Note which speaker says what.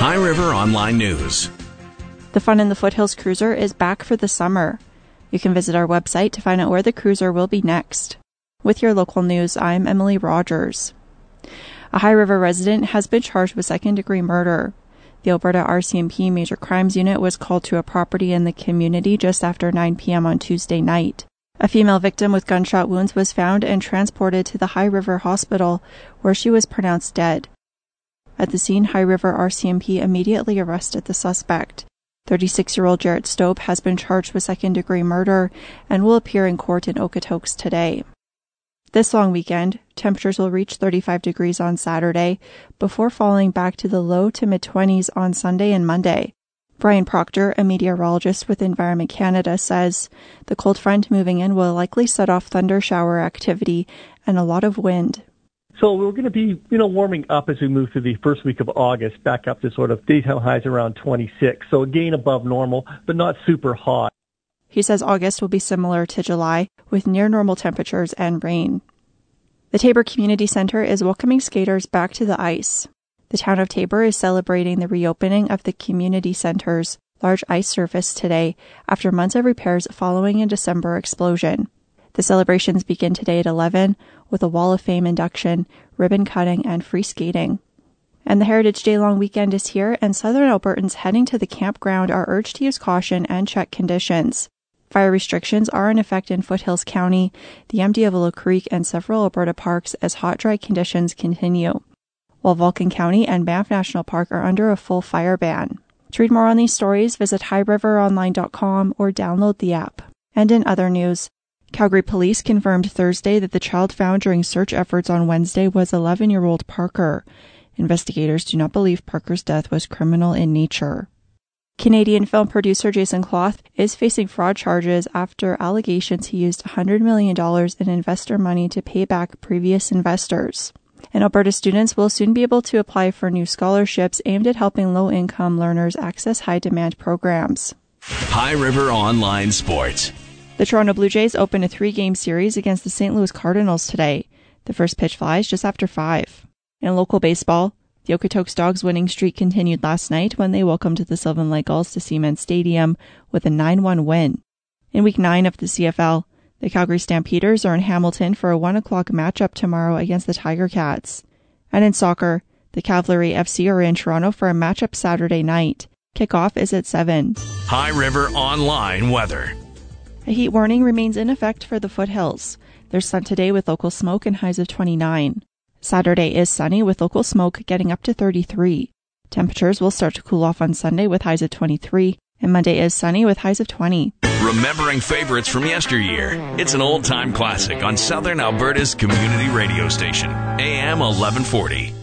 Speaker 1: High River Online News.
Speaker 2: The Fun in the Foothills Cruiser is back for the summer. You can visit our website to find out where the cruiser will be next. With your local news, I'm Emily Rogers. A High River resident has been charged with second-degree murder. The Alberta RCMP Major Crimes Unit was called to a property in the community just after 9 p.m. on Tuesday night. A female victim with gunshot wounds was found and transported to the High River Hospital, where she was pronounced dead. At the scene, High River RCMP immediately arrested the suspect. 36-year-old Jarrett Stope has been charged with second-degree murder and will appear in court in Okotoks today. This long weekend, temperatures will reach 35 degrees on Saturday, before falling back to the low to mid-20s on Sunday and Monday. Brian Proctor, a meteorologist with Environment Canada, says the cold front moving in will likely set off thunder shower activity and a lot of wind.
Speaker 3: So we're going to be, warming up as we move through the first week of August, back up to sort of daytime highs around 26. So again, above normal, but not super hot.
Speaker 2: He says August will be similar to July, with near normal temperatures and rain. The Taber Community Centre is welcoming skaters back to the ice. The town of Taber is celebrating the reopening of the community centre's large ice surface today after months of repairs following a December explosion. The celebrations begin today at 11 with a Wall of Fame induction, ribbon cutting, and free skating. And the Heritage Day long weekend is here, and Southern Albertans heading to the campground are urged to use caution and check conditions. Fire restrictions are in effect in Foothills County, the MD of Willow Creek, and several Alberta parks as hot, dry conditions continue, while Vulcan County and Banff National Park are under a full fire ban. To read more on these stories, visit highriveronline.com or download the app. And in other news, Calgary police confirmed Thursday that the child found during search efforts on Wednesday was 11-year-old Parker. Investigators do not believe Parker's death was criminal in nature. Canadian film producer Jason Cloth is facing fraud charges after allegations he used $100 million in investor money to pay back previous investors. And Alberta students will soon be able to apply for new scholarships aimed at helping low-income learners access high-demand programs.
Speaker 1: High River Online Sports.
Speaker 2: The Toronto Blue Jays open a 3-game series against the St. Louis Cardinals today. The first pitch flies just after 5. In local baseball, the Okotoks Dogs winning streak continued last night when they welcomed the Sylvan Lake Gulls to Siemens Stadium with a 9-1 win. In Week 9 of the CFL, the Calgary Stampeders are in Hamilton for a 1 o'clock matchup tomorrow against the Tiger Cats. And in soccer, the Cavalry FC are in Toronto for a matchup Saturday night. Kickoff is at 7.
Speaker 1: High River Online Weather.
Speaker 2: A heat warning remains in effect for the foothills. There's sun today with local smoke and highs of 29. Saturday is sunny with local smoke getting up to 33. Temperatures will start to cool off on Sunday with highs of 23, and Monday is sunny with highs of 20.
Speaker 1: Remembering favorites from yesteryear. It's an old-time classic on Southern Alberta's community radio station, AM 1140.